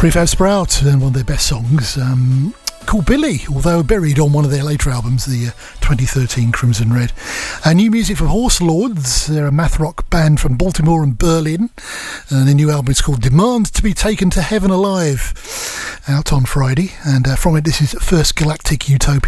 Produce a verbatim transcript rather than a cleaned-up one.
Prefab Sprout, and one of their best songs, um, called Billy, although buried on one of their later albums, the uh, twenty thirteen Crimson Red. Uh, new music from Horse Lords. They're a math rock band from Baltimore and Berlin, and their new album is called Demand to be Taken to Heaven Alive, out on Friday, and uh, from it this is First Galactic Utopia.